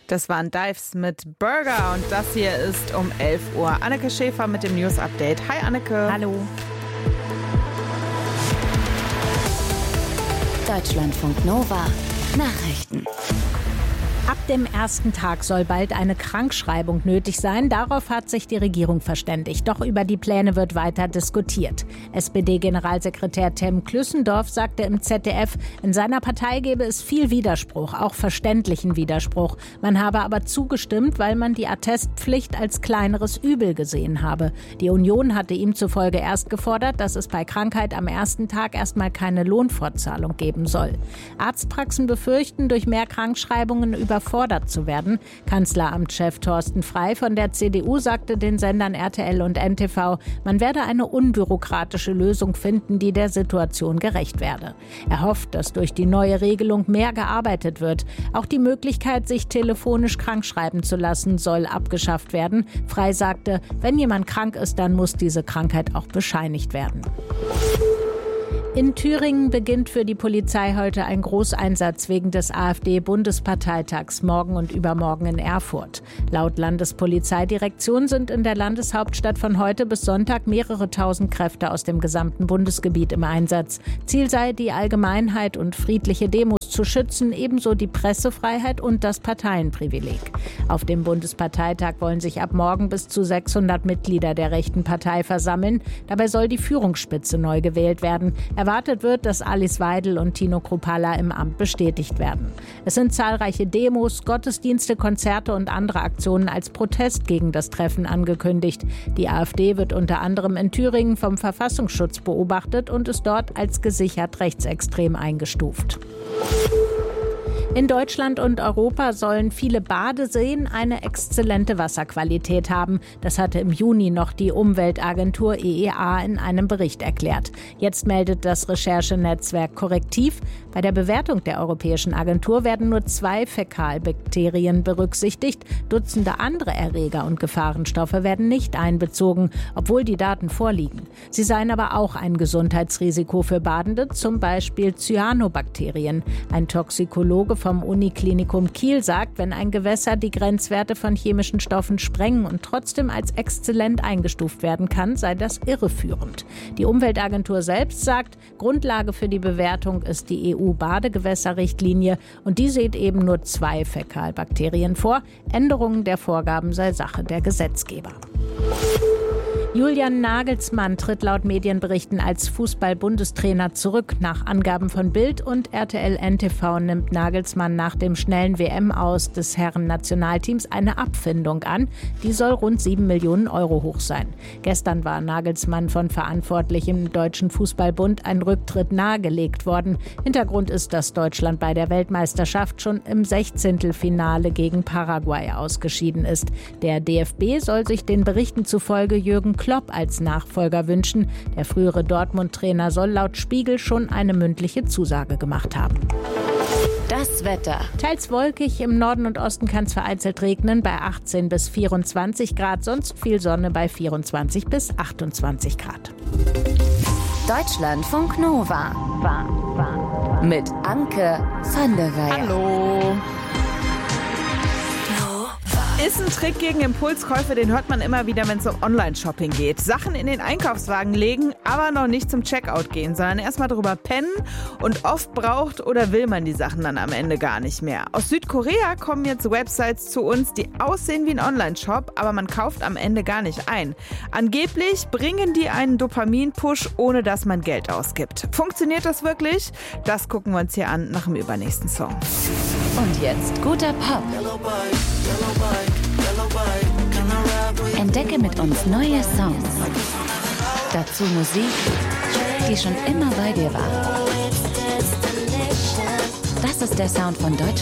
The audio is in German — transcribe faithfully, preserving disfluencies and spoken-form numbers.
Das waren Dives mit Burger und das hier ist um elf Uhr. Anneke Schäfer mit dem News Update. Hi Anneke. Hallo. Deutschlandfunk Nova Nachrichten. Ab dem ersten Tag soll bald eine Krankschreibung nötig sein. Darauf hat sich die Regierung verständigt. Doch über die Pläne wird weiter diskutiert. S P D-Generalsekretär Tim Klüssendorf sagte im Z D F, in seiner Partei gebe es viel Widerspruch, auch verständlichen Widerspruch. Man habe aber zugestimmt, weil man die Attestpflicht als kleineres Übel gesehen habe. Die Union hatte ihm zufolge erst gefordert, dass es bei Krankheit am ersten Tag erstmal keine Lohnfortzahlung geben soll. Arztpraxen befürchten, durch mehr Krankschreibungen über überfordert zu werden. Kanzleramtschef Thorsten Frey von der C D U sagte den Sendern R T L und N T V, man werde eine unbürokratische Lösung finden, die der Situation gerecht werde. Er hofft, dass durch die neue Regelung mehr gearbeitet wird. Auch die Möglichkeit, sich telefonisch krankschreiben zu lassen, soll abgeschafft werden. Frey sagte, wenn jemand krank ist, dann muss diese Krankheit auch bescheinigt werden. In Thüringen beginnt für die Polizei heute ein Großeinsatz wegen des AfD-Bundesparteitags morgen und übermorgen in Erfurt. Laut Landespolizeidirektion sind in der Landeshauptstadt von heute bis Sonntag mehrere tausend Kräfte aus dem gesamten Bundesgebiet im Einsatz. Ziel sei, die Allgemeinheit und friedliche Demos zu schützen, ebenso die Pressefreiheit und das Parteienprivileg. Auf dem Bundesparteitag wollen sich ab morgen bis zu sechshundert Mitglieder der rechten Partei versammeln. Dabei soll die Führungsspitze neu gewählt werden. Erwartet wird, dass Alice Weidel und Tino Kruppalla im Amt bestätigt werden. Es sind zahlreiche Demos, Gottesdienste, Konzerte und andere Aktionen als Protest gegen das Treffen angekündigt. Die AfD wird unter anderem in Thüringen vom Verfassungsschutz beobachtet und ist dort als gesichert rechtsextrem eingestuft. In Deutschland und Europa sollen viele Badeseen eine exzellente Wasserqualität haben. Das hatte im Juni noch die Umweltagentur E E A in einem Bericht erklärt. Jetzt meldet das Recherchenetzwerk Korrektiv, bei der Bewertung der Europäischen Agentur werden nur zwei Fäkalbakterien berücksichtigt. Dutzende andere Erreger und Gefahrenstoffe werden nicht einbezogen, obwohl die Daten vorliegen. Sie seien aber auch ein Gesundheitsrisiko für Badende, zum Beispiel Cyanobakterien. Ein Toxikologe vom Uniklinikum Kiel sagt, wenn ein Gewässer die Grenzwerte von chemischen Stoffen sprengen und trotzdem als exzellent eingestuft werden kann, sei das irreführend. Die Umweltagentur selbst sagt, Grundlage für die Bewertung ist die E U-Badegewässerrichtlinie und die sieht eben nur zwei Fäkalbakterien vor. Änderungen der Vorgaben sei Sache der Gesetzgeber. Julian Nagelsmann tritt laut Medienberichten als Fußball-Bundestrainer zurück. Nach Angaben von Bild und R T L N T V nimmt Nagelsmann nach dem schnellen W M-Aus des Herren-Nationalteams eine Abfindung an. Die soll rund sieben Millionen Euro hoch sein. Gestern war Nagelsmann von Verantwortlichen im Deutschen Fußballbund ein Rücktritt nahegelegt worden. Hintergrund ist, dass Deutschland bei der Weltmeisterschaft schon im Sechzehntelfinale gegen Paraguay ausgeschieden ist. Der D F B soll sich den Berichten zufolge Jürgen Klopp als Nachfolger wünschen. Der frühere Dortmund-Trainer soll laut Spiegel schon eine mündliche Zusage gemacht haben. Das Wetter. Teils wolkig, im Norden und Osten kann es vereinzelt regnen bei achtzehn bis vierundzwanzig Grad, sonst viel Sonne bei vierundzwanzig bis achtundzwanzig Grad. Deutschlandfunk Nova. Mit Anke van der Weyer. Hallo. Ist ein Trick gegen Impulskäufe, den hört man immer wieder, wenn es um Online-Shopping geht. Sachen in den Einkaufswagen legen, aber noch nicht zum Checkout gehen, sondern erstmal drüber pennen und oft braucht oder will man die Sachen dann am Ende gar nicht mehr. Aus Südkorea kommen jetzt Websites zu uns, die aussehen wie ein Online-Shop, aber man kauft am Ende gar nicht ein. Angeblich bringen die einen Dopamin-Push, ohne dass man Geld ausgibt. Funktioniert das wirklich? Das gucken wir uns hier an nach dem übernächsten Song. Und jetzt guter Pop. Entdecke mit uns neue Songs. Dazu Musik, die schon immer bei dir war. Das ist der Sound von Deutschland.